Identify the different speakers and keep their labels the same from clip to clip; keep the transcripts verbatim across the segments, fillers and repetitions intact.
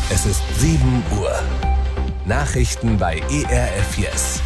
Speaker 1: Es ist sieben Uhr. Nachrichten bei E R F Yes.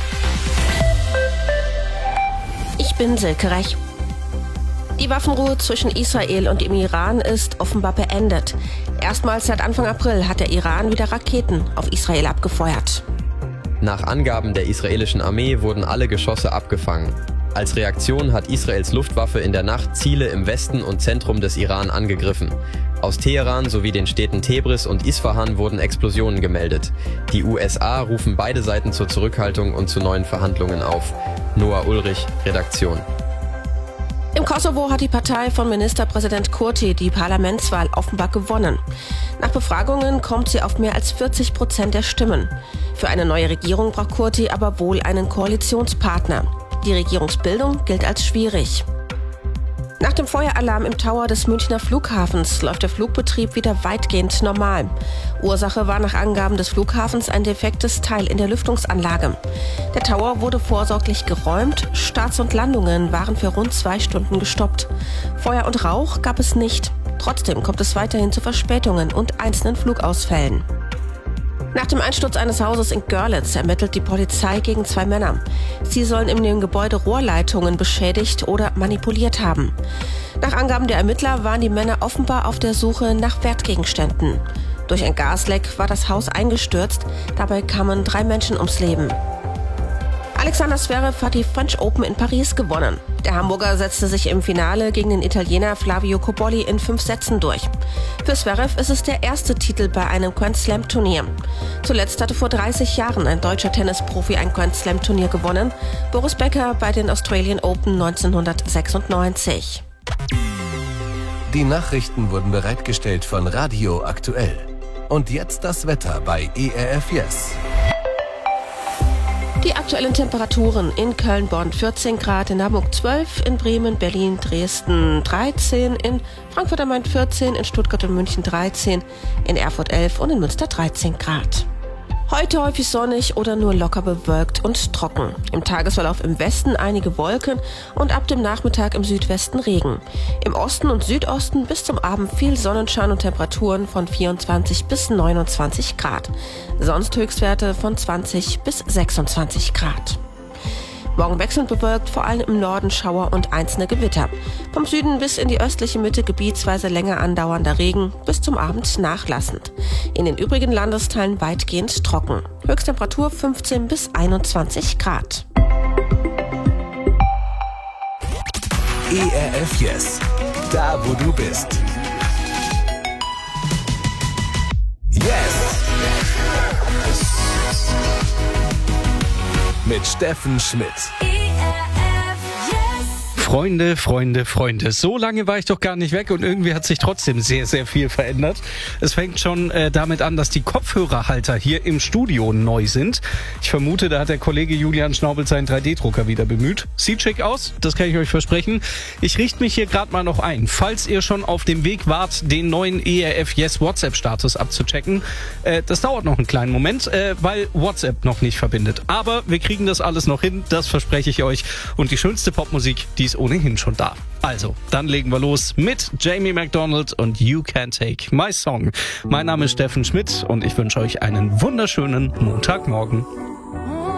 Speaker 2: Ich bin Silke Rech. Die Waffenruhe zwischen Israel und dem Iran ist offenbar beendet. Erstmals seit Anfang April hat der Iran wieder Raketen auf Israel abgefeuert.
Speaker 3: Nach Angaben der israelischen Armee wurden alle Geschosse abgefangen. Als Reaktion hat Israels Luftwaffe in der Nacht Ziele im Westen und Zentrum des Iran angegriffen. Aus Teheran sowie den Städten Tebris und Isfahan wurden Explosionen gemeldet. Die U S A rufen beide Seiten zur Zurückhaltung und zu neuen Verhandlungen auf. Noah Ulrich, Redaktion.
Speaker 2: Im Kosovo hat die Partei von Ministerpräsident Kurti die Parlamentswahl offenbar gewonnen. Nach Befragungen kommt sie auf mehr als vierzig Prozent der Stimmen. Für eine neue Regierung braucht Kurti aber wohl einen Koalitionspartner. Die Regierungsbildung gilt als schwierig. Nach dem Feueralarm im Tower des Münchner Flughafens läuft der Flugbetrieb wieder weitgehend normal. Ursache war nach Angaben des Flughafens ein defektes Teil in der Lüftungsanlage. Der Tower wurde vorsorglich geräumt, Starts und Landungen waren für rund zwei Stunden gestoppt. Feuer und Rauch gab es nicht. Trotzdem kommt es weiterhin zu Verspätungen und einzelnen Flugausfällen. Nach dem Einsturz eines Hauses in Görlitz ermittelt die Polizei gegen zwei Männer. Sie sollen in dem Gebäude Rohrleitungen beschädigt oder manipuliert haben. Nach Angaben der Ermittler waren die Männer offenbar auf der Suche nach Wertgegenständen. Durch ein Gasleck war das Haus eingestürzt, dabei kamen drei Menschen ums Leben. Alexander Zverev hat die French Open in Paris gewonnen. Der Hamburger setzte sich im Finale gegen den Italiener Flavio Cobolli in fünf Sätzen durch. Für Zverev ist es der erste Titel bei einem Grand-Slam-Turnier. Zuletzt hatte vor dreißig Jahren ein deutscher Tennisprofi ein Grand-Slam-Turnier gewonnen, Boris Becker bei den Australian Open neunzehnhundertsechsundneunzig.
Speaker 1: Die Nachrichten wurden bereitgestellt von Radio Aktuell. Und jetzt das Wetter bei E R F Yes.
Speaker 2: Die aktuellen Temperaturen: in Köln, Bonn vierzehn Grad, in Hamburg zwölf, in Bremen, Berlin, Dresden dreizehn, in Frankfurt am Main vierzehn, in Stuttgart und München dreizehn, in Erfurt elf und in Münster dreizehn Grad. Heute häufig sonnig oder nur locker bewölkt und trocken. Im Tagesverlauf im Westen einige Wolken und ab dem Nachmittag im Südwesten Regen. Im Osten und Südosten bis zum Abend viel Sonnenschein und Temperaturen von vierundzwanzig bis neunundzwanzig Grad. Sonst Höchstwerte von zwanzig bis sechsundzwanzig Grad. Morgen wechselnd bewölkt, vor allem im Norden Schauer und einzelne Gewitter. Vom Süden bis in die östliche Mitte gebietsweise länger andauernder Regen, bis zum Abend nachlassend. In den übrigen Landesteilen weitgehend trocken. Höchsttemperatur fünfzehn bis einundzwanzig Grad.
Speaker 1: E R F Yes, da wo du bist. Yes! Mit Steffen Schmidt.
Speaker 4: Freunde, Freunde, Freunde. So lange war ich doch gar nicht weg und irgendwie hat sich trotzdem sehr, sehr viel verändert. Es fängt schon äh, damit an, dass die Kopfhörerhalter hier im Studio neu sind. Ich vermute, da hat der Kollege Julian Schnaubel seinen drei D Drucker wieder bemüht. Sieht schick aus, das kann ich euch versprechen. Ich richte mich hier gerade mal noch ein. Falls ihr schon auf dem Weg wart, den neuen E R F Yes WhatsApp-Status abzuchecken, äh, das dauert noch einen kleinen Moment, äh, weil WhatsApp noch nicht verbindet. Aber wir kriegen das alles noch hin, das verspreche ich euch. Und die schönste Popmusik, die ist ohnehin schon da. Also, dann legen wir los mit Jamie McDonald und You Can't Take My Song. Mein Name ist Steffen Schmidt und ich wünsche euch einen wunderschönen Montagmorgen.